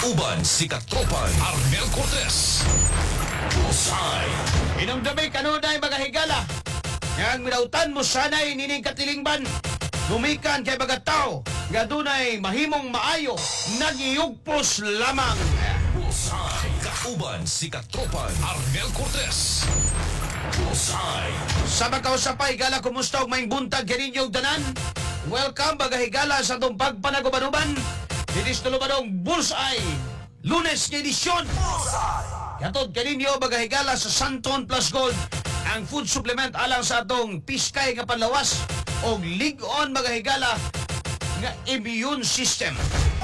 Uban si Katropan Arnel Cortez. Bullseye. Inumdumi kanunay mga higala. Yang minautan mo sana'y nining katilingban. Gumikan kay mga tao. Nga dunay mahimong maayo. Nagiyugpos lamang. Bullseye. Kauban si Katropan Arnel Cortez. Bullseye. Sa magkausapay, higala, kumusta og maing buntag kaninyong tanan? Welcome mga higala sa itong pagpanagubanuban. Dinis tulumanong Bullseye. Lunes na edisyon. Katod kaninyo mga higala sa Santon Plus Gold. Ang food supplement alang sa atong piskay nga panlawas o lig-on mga higala nga immune system.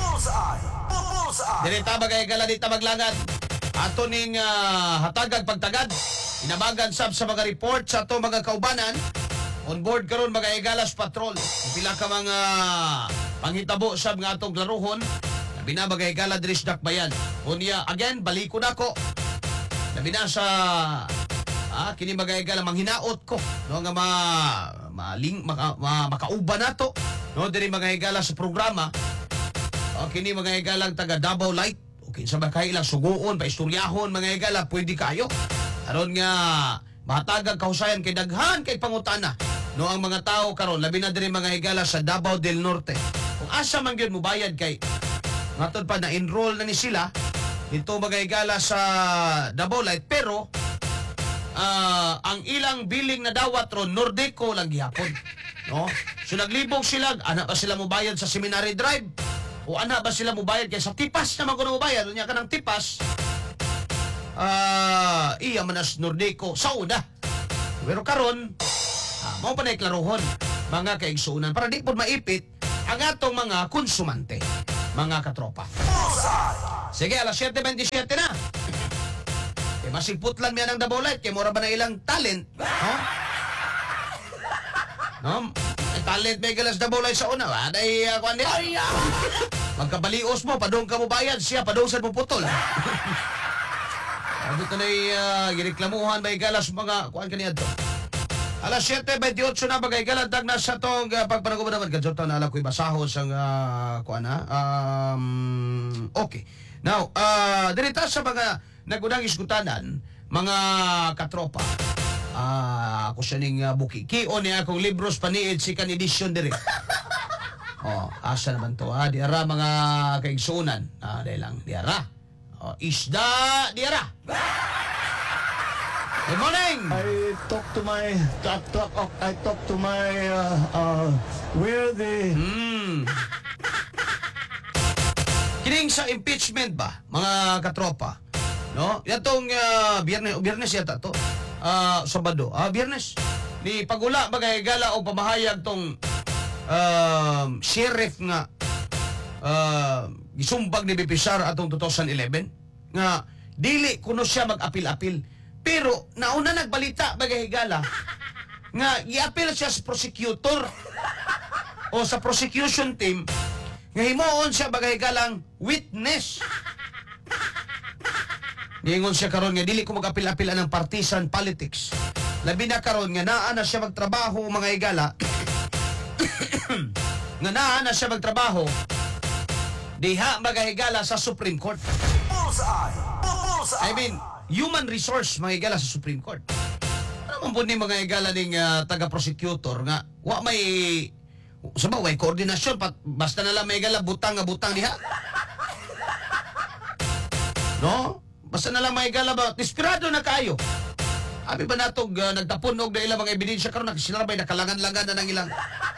Direta mga higala dita maglangan. Ato ning hatagag pagtagad. Inabagan sab sa mga report sa ato mga kaubanan. On board karon mga higalas patrol. Pila ka mga panghitabo sab nga atong klaruhon. Labi na mga higala diri sa Dakbayan. Unya again baliko na ko. Labi na sa kini mga higala manghinaot ko no nga makauban nato no diri mga higala sa programa. Kini mga higalang taga Davao Light. Okay sa bakay ilang suguon pa istoryahon mga higala pwede kayo. Aron nga mahatagag kahusayan kay daghan kay pangutana no ang mga tao karon labi na diri mga higala sa Davao del Norte. Kung asa man gyud mo bayad kay ngatod pa na enroll na ni sila dito mga higala sa Davao Light pero ang ilang billing na dawat ron Nordeco lang gihapon no. So naglibog sila ana ba sila mo bayad sa Seminary Drive o ana ba sila mo bayad kay sa tipas naman kuno mo bayad unya kanang tipas iya manas Nordeco sa una. Pero karon mao pa na iklarohon mga kaigsuunan para di po maipit ang atong mga konsumante, mga katropa. Sige, alas 7:27 na. Masigputlan miyan ang Davao Light kay mura ba na ilang talent, no? Talent may galas Davao Light sa una, aday kuan di. Magkabalios mo, padong ka mo bayad siya, padong sa mo putol. Dito na gireklamuhan may galas mga kuan kaniya to. Alas 7:28 na bagay galandag na sa tong pagpanaguban naman kadto na ala ko'y basahon sang kuan okay. Now, dirita sa mga nagunang iskutanan, mga katropa. Ako siya ning buki. Kion niya akong libros paniid si kan edisyon diri. Asa naman to diara mga kaigsuunan. Dahil lang diara. Isda diara. Good morning. I talk to my where the Kining sa impeachment ba, mga katropa? No? Yatong Biyernes yata to. Sabado. Biyernes. Ni pagula bagay gala o pamahayag tong sheriff nga gisumbag ni BP Sara atong 2011 nga dili kuno siya mag-apil-apil. Pero nauna nagbalita bagay higala nga i-apil siya sa prosecutor o sa prosecution team nga himuon siya bagay galang witness. Niingon siya karon nga dili ko mag-apil-apilan ng partisan politics. Labi na karon nga naa na siya magtrabaho mga higala. Nga naa na siya magtrabaho diha bagay higala sa Supreme Court. I mean, human resource mga higala sa Supreme Court. Ano man po ni mga higala ning taga-prosecutor nga wa may sabaw way koordinasyon basta na lang may higala butang diha. No? Basta na lang may higala ba desperado na kayo. Abi ba natog nagtapunog na ilang mga ebidensya karon nakasilabay nakalangan-langan na ng ilang.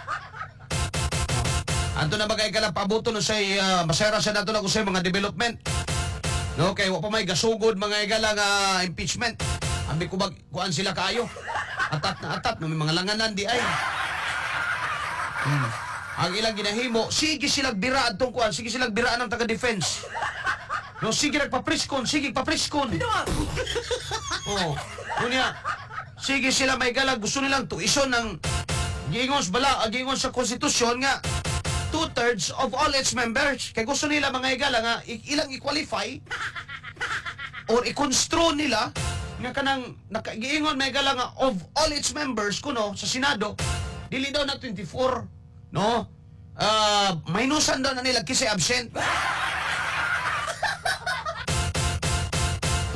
Anto na bagay higala pabuto no say masera sa nato na usay mga development. No, kay wa pa may gasugod mga higala nga impeachment. Ambi ko kuan sila kaayo. Atat na may mga langanan di ay. Ang ilang ginahimo, sige silang biraan tong kuan, sige silang biraan ng taga-defense. No, sige nagpapriskon, sige papriskon. Kunya, sige sila may galag, gusto nilang tuison ng giingon sa konstitusyon nga 2/3 of all its members. Kaya gusto nila mga higala nga ilang i-qualify or i-construe nila nga kanang giingon may higala nga of all its members kuno sa Senado dili daw na 24 no minusan daw na nila kasi absent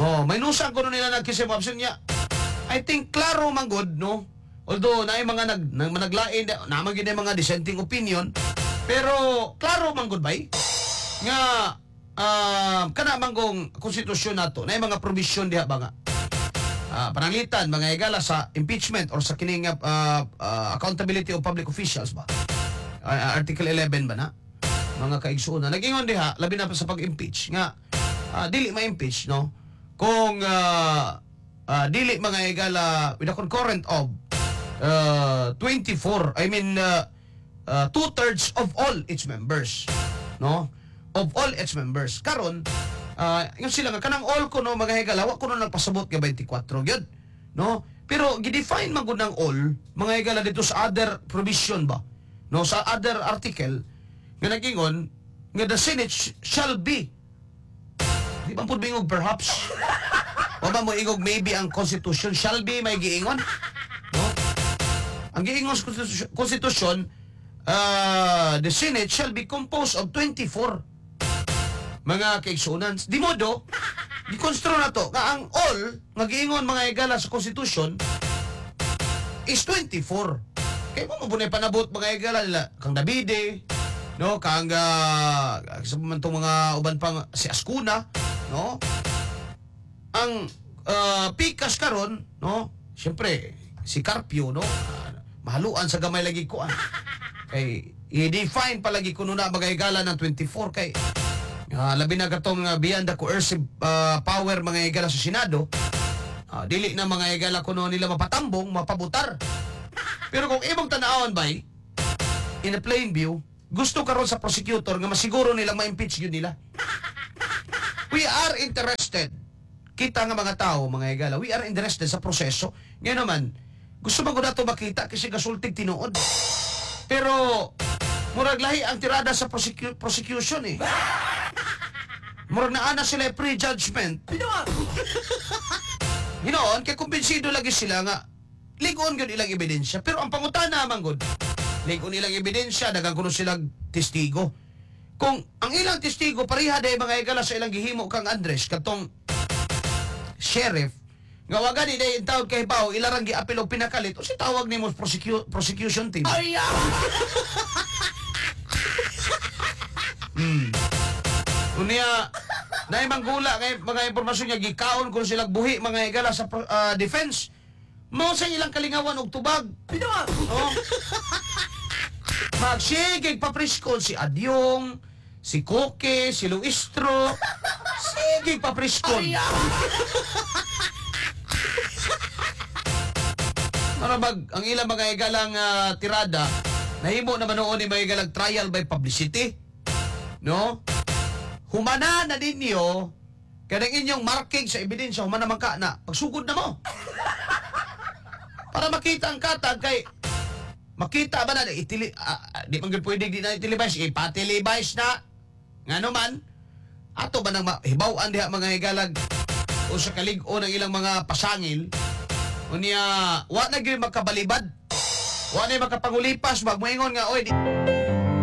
may nusa ko nila nagkisim absent niya. I think klaro man good, no? Although naay mga naglain naman gid mga dissenting opinion, pero klaro man good bay nga kana manggong konstitusyon nato naay mga provision diha ba nga pananglitan mga higala sa impeachment or sa kining accountability of public officials ba. Article 11 ba na? Mga kaigsuonan. Nag-ingon diha labi na pa sa pag-impeach nga dili ma-impeach, no? Kung dili mga higala with a concurrent of 24, I mean 2/3 of all its members, no? Of all its members. Karon yung sila nga kanang all ko no mga higala wa ko no nagpasabot nga 24 gyud, no? Pero gidefine man gud ng all mga higala dito sa other provision ba, no? Sa other article nga nagingon nga the Senate shall be, di ba pud bingog perhaps o ba mo ingog maybe ang constitution shall be may giingon, no? Ang giingon sa constitution, the Senate shall be composed of 24 mga kaigsuonan. Di modo, di-construe na to, nga ang all, nga giingon mga higala sa Constitution, is 24. Kaya mo mabunay panabot mga higala nila, kang Davide, no, kang, sa pamantong mga uban pang, si Ascuna, no, ang pikas karon, no, siyempre, si Carpio, no, mahaluan sa gamay lagi ko, kay, i-define palagi ko na mga higala ng 24, kay, labi na katong beyond the coercive power mga higala sa Senado, dili na mga higala kuno nila mapatambong, mapabutar. Pero kung ibang tanawon bay, in a plain view, gusto karon sa prosecutor nga masiguro nilang ma-impeach yun nila. We are interested, kita nga mga tao, mga higala, we are interested sa proseso. Ngayon naman, gusto ba ko na ito makita kasi kasultig tinuod. Pero, murag lahi ang tirada sa prosecution eh. Murag na ana sila pre-judgment. Hinoon, kaya kumbinsido lagi sila nga ligon yun ilang ebidensya. Pero ang pangutana naman gud, ligon ilang ebidensya, dagang kuno silang testigo. Kung ang ilang testigo pareha day mga higala sa ilang gihimo kang Andres, katong sheriff, nga wagani day yung tawag kay Bao, ilarang giapil o pinakalit, o si tawag ni mo prosecution team. Unya, na manggula kay mga impormasyon niya gikaon kung silang buhi mga higala sa defense. Mo sa ilang kalingawan og tubag. Oh. Magsigig papriskon si Adyong, si Koke, si Luistro. Sige papriskon. Ano bag ang ilang mga higalang tirada nahimo naman noon ni mga higalang trial by publicity. No? Humana na ninyo kanang inyong marking sa ebidensya, humana man ka na pagsugod na mo para makita ang katag kay makita ba na itili di man pwede di na itilibas ipatilibas na nga naman ato ba nang hibaw-an diha mga higalag o sa kalig-o ng ilang mga pasangil unya wa na gyud makabalibad wa na makapangulipas magmoingon nga oy